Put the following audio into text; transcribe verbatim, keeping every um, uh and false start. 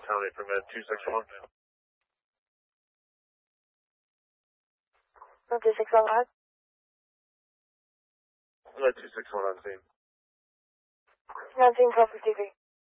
County, permit two six one. two six one five. Permit two six one on scene. nineteen twelve fifty-three.